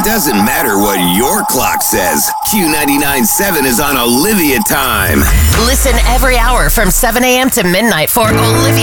doesn't matter what your clock says. Q99.7 is on Olivia time. Listen every hour from 7 a.m. to midnight for Olivia